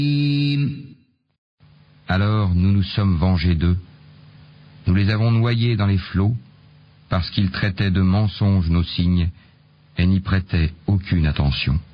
Alors nous nous sommes vengés d'eux. Nous les avons noyés dans les flots, parce qu'ils traitaient de mensonges nos signes et n'y prêtaient aucune attention.